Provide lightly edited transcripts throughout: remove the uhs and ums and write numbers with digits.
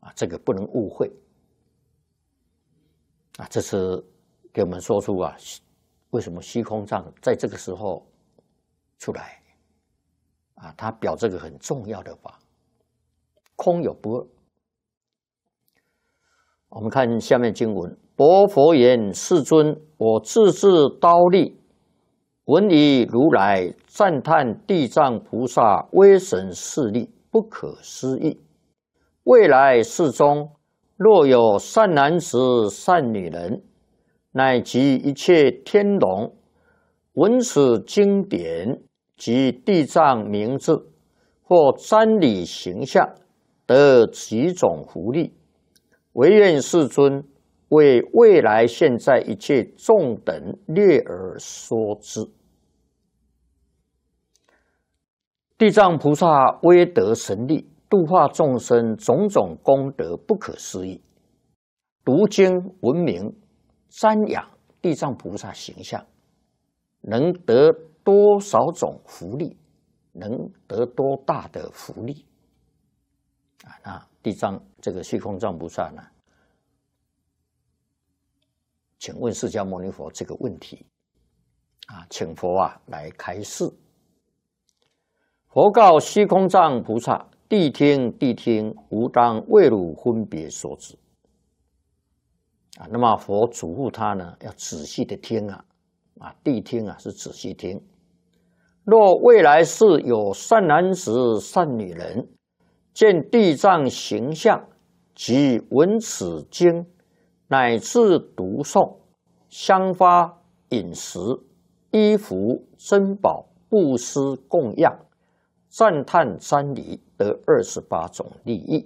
这个不能误会这是给我们说出为什么虚空藏在这个时候出来它表这个很重要的法，空有不二。我们看下面经文：薄佛言：世尊，我自制刀立，闻以如来赞叹地藏菩萨威神势力，不可思议。未来世中，若有善男子、善女人，乃及一切天龙，闻此经典及地藏名字，或瞻礼形象，得几种福利。唯愿世尊为未来现在一切众等略而说之。地藏菩萨威德神力，度化众生，种种功德不可思议。读经闻名，瞻仰地藏菩萨形象，能得多少种福利？能得多大的福利？那地藏这个虚空藏菩萨呢？请问释迦牟尼佛这个问题请佛来开示。佛告虚空藏菩萨：谛听，谛听，吾当为汝分别说之。那么佛嘱咐他呢，要仔细的听谛听是仔细听。若未来世有善男子、善女人，见地藏形象，及闻此经，乃至读诵、香花、饮食、衣服、珍宝、布施、供养、赞叹、瞻礼，得28种利益。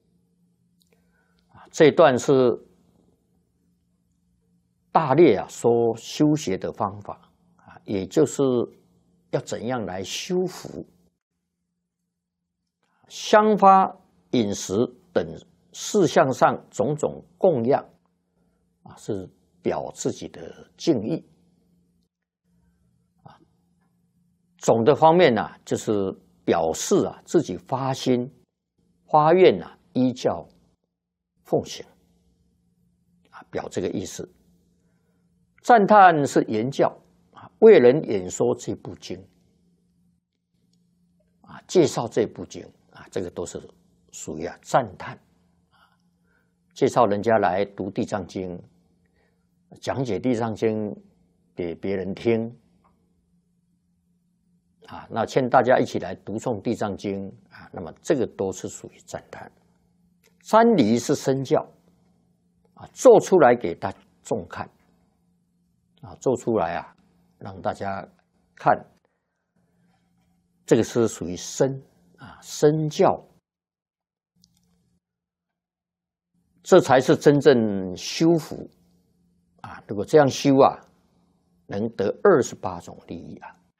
这段是大略说修学的方法也就是要怎样来修福。香花、饮食等事项上种种供养是表自己的敬意总的方面就是表示自己发心发愿依教奉行表这个意思。赞叹是言教为人演说这部经介绍这部经这个都是属于赞叹介绍人家来读地藏经，讲解地藏经给别人听那劝大家一起来读诵地藏经那么这个都是属于赞叹。瞻礼是身教做出来给大众看做出来让大家看，这个是属于身身教，这才是真正修福如果这样修能得28种利益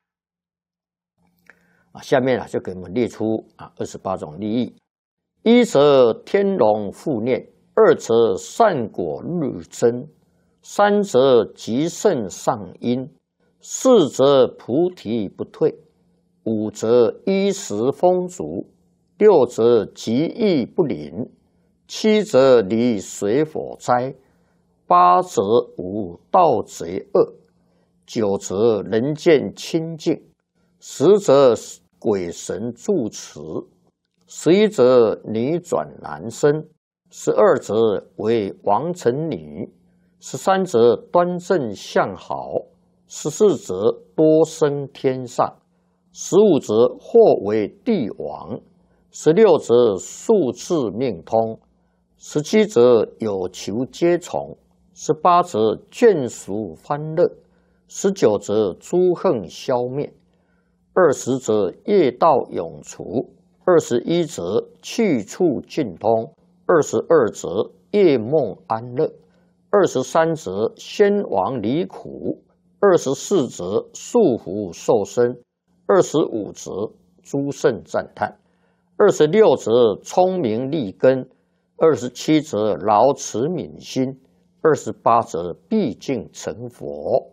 下面就给我们列出28种利益。一则天龙护念，二则善果日增，三则极盛上因，四则菩提不退，五则衣食丰足，六则极易不临，七则离水火灾，八则无盗贼恶，九则人见清净，十则鬼神助持，11则女转男生，12则为王臣女，13则端正相好，14则多生天上，15则或为帝王，16则数字命通，17则有求皆从，18则眷属欢乐，19则诸恨消灭，20则业道永除，21则去处尽通，22则夜梦安乐，23则先王离苦，24则束缚受身，25则诸圣赞叹，26则聪明利根，27则劳持悯心，28则毕竟成佛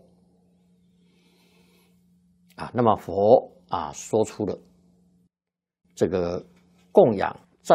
那么佛说出了这个供养